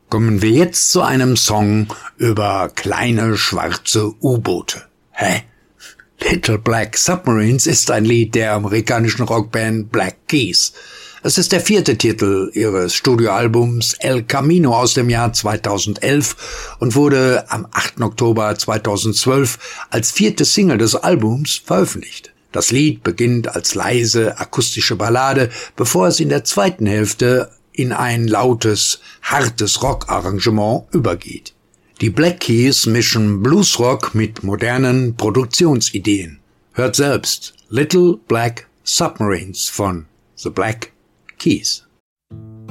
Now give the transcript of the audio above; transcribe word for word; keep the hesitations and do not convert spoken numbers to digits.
Kommen wir jetzt zu einem Song über kleine schwarze U-Boote. Hä? Little Black Submarines ist ein Lied der amerikanischen Rockband Black Keys. Es ist der vierte Titel ihres Studioalbums El Camino aus dem Jahr zweitausendelf und wurde am achten Oktober zweitausendzwölf als vierte Single des Albums veröffentlicht. Das Lied beginnt als leise akustische Ballade, bevor es in der zweiten Hälfte in ein lautes, hartes Rockarrangement übergeht. Die Black Keys mischen Bluesrock mit modernen Produktionsideen. Hört selbst Little Black Submarines von The Black Keys.